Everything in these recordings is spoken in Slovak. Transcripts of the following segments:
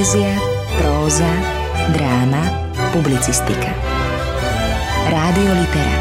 Poézia, próza, dráma, publicistika. Rádio Litera.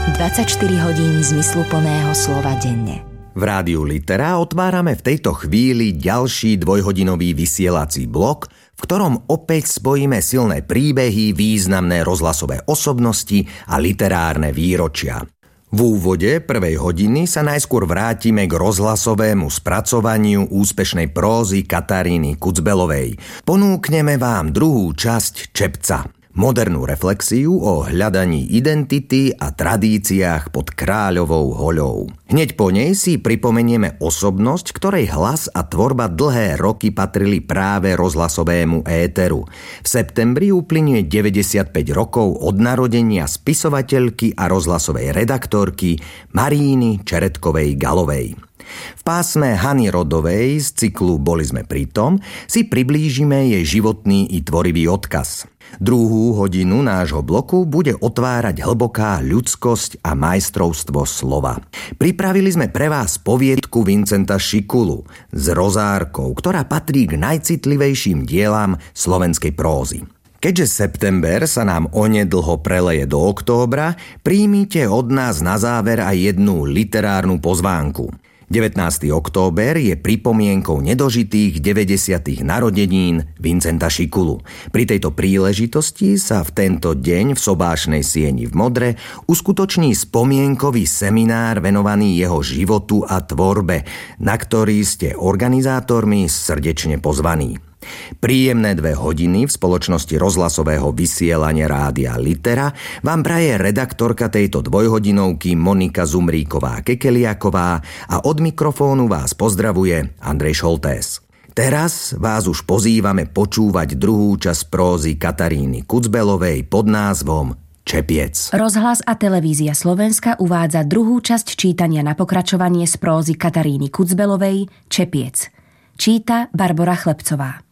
24 hodín zmysluplného slova denne. V Rádiu Litera otvárame v tejto chvíli ďalší dvojhodinový vysielací blok, v ktorom opäť spojíme silné príbehy, významné rozhlasové osobnosti a literárne výročia. V úvode prvej hodiny sa najskôr vrátime k rozhlasovému spracovaniu úspešnej prózy Kataríny Kucbelovej. Ponúkneme vám druhú časť Čepca. Modernú reflexiu o hľadaní identity a tradíciách pod Kráľovou hoľou. Hneď po nej si pripomenieme osobnosť, ktorej hlas a tvorba dlhé roky patrili práve rozhlasovému éteru. V septembri uplynie 95 rokov od narodenia spisovateľky a rozhlasovej redaktorky Maríny Čeretkovej-Galovej. V pásme Hany Rodovej z cyklu Boli sme pritom si priblížime jej životný i tvorivý odkaz. Druhú hodinu nášho bloku bude otvárať hlboká ľudskosť a majstrovstvo slova. Pripravili sme pre vás poviedku Vincenta Šikulu s rozárkou, ktorá patrí k najcitlivejším dielam slovenskej prózy. Keďže september sa nám onedlho preleje do októbra, príjmite od nás na záver aj jednu literárnu pozvánku. 19. október je pripomienkou nedožitých 90. narodenín Vincenta Šikulu. Pri tejto príležitosti sa v tento deň v Sobášnej sieni v Modre uskutoční spomienkový seminár venovaný jeho životu a tvorbe, na ktorý ste organizátormi srdečne pozvaní. Príjemné 2 hodiny v spoločnosti rozhlasového vysielania Rádia Litera vám praje redaktorka tejto dvojhodinovky Monika Zumríková-Kekeliaková a od mikrofónu vás pozdravuje Andrej Šoltés. Teraz vás už pozývame počúvať druhú časť prózy Kataríny Kucbelovej pod názvom Čepiec. Rozhlas a televízia Slovenska uvádza druhú časť čítania na pokračovanie z prózy Kataríny Kucbelovej Čepiec. Číta Barbora Chlebcová.